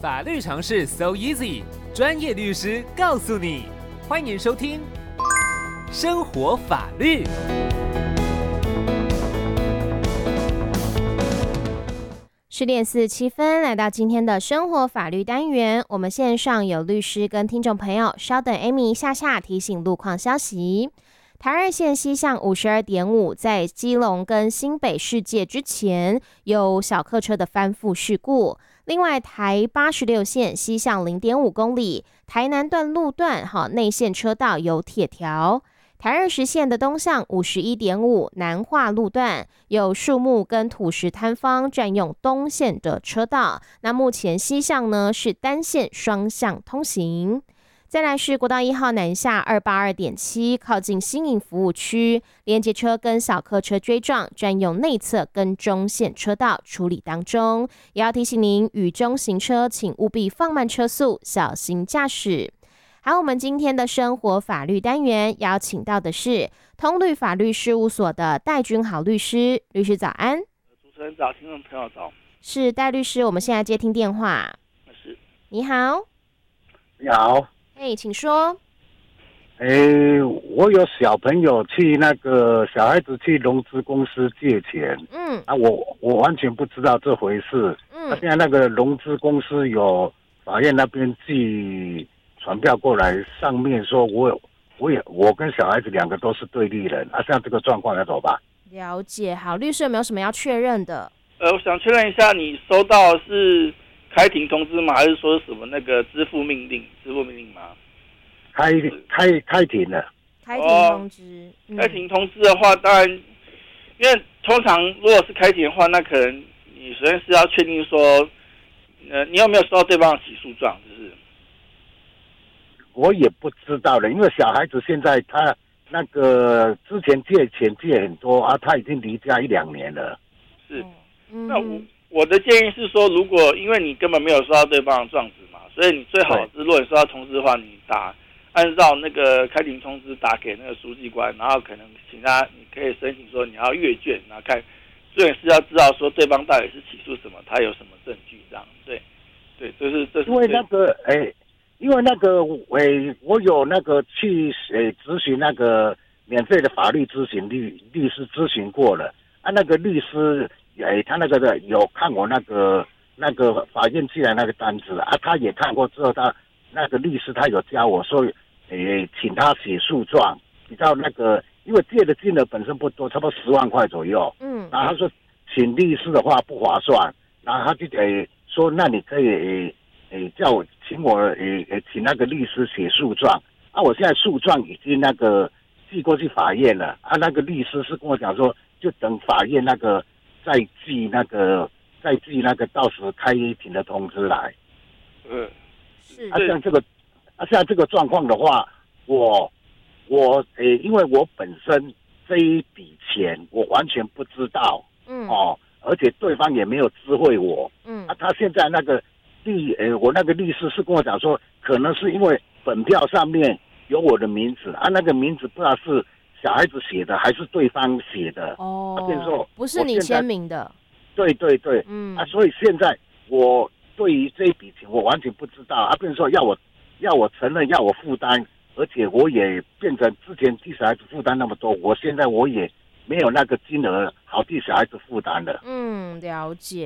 法律常识 so easy， 专业律师告诉你。欢迎收听生活法律。 10:47，来到今天的生活法律单元，我们线上有律师跟听众朋友，稍等 Amy 下提醒路况消息。台二线西向52.5，在基隆跟新北市界之前有小客车的翻覆事故。另外，台86线西向0.5公里，台南段路段内线车道有铁条。台20线的东向51.5南化路段有树木跟土石坍方占用东线的车道，那目前西向呢是单线双向通行。再来是国道1号南下282.7，靠近新营服务区，连接车跟小客车追撞，占用内侧跟中线车道，处理当中。也要提醒您，雨中行车请务必放慢车速，小心驾驶。好，我们今天的生活法律单元邀请到的是通律法律事务所的戴君豪律师，律师早安。 主持人早，听众朋友早。 是戴律师，我们现在接听电话。 是。 你好。 你好。 请说。 我有小朋友去小孩子去融资公司借钱，我完全不知道这回事。现在那个融资公司有法院那边寄传票过来，上面说我跟小孩子两个都是对立人，像这个状况要怎么办？ 了解，好，律师有没有什么要确认的？ 我想确认一下，你收到的是开庭通知吗？还是说什么那个支付命令吗？ 开庭了。 开庭通知。 开庭通知的话，当然，因为通常如果是开庭的话，那可能你首先是要确定说，你有没有收到对方的起诉状，就是我也不知道了，因为小孩子现在他之前借钱借很多他已经离家1-2年了。 是。那我的建议是说，如果因为你根本没有收到对方的状纸嘛，所以你最好是如果你收到通知的话，你按照那个开庭通知打给那个书记官，然后可能请他，你可以申请说你要阅卷，然后看，重点是要知道说对方到底是起诉什么，他有什么证据这样。对，这是因为我有去咨询免费的法律咨询律师咨询过了那个律师他有看我法院寄来那个单子他也看过之后，他那个律师他有教我说请他写诉状，比较因为借的金额本身不多，差不多10万块左右。然后他说请律师的话不划算，然后他就说那你可以请我请那个律师写诉状我现在诉状已经寄过去法院了那个律师是跟我讲说，就等法院再寄到时开庭的通知来。 是。 像这个状况的话，因为我本身这一笔钱我完全不知道，而且对方也没有知会我，他现在我那个律师是跟我讲说，可能是因为本票上面有我的名字那个名字不知道是小孩子写的还是对方写的变成说不是你签名的。 对，所以现在我对于这一笔钱我完全不知道变成说要我承认，要我负担，而且我也变成之前替小孩子负担那么多，现在我也没有那个金额好替小孩子负担了。 了解。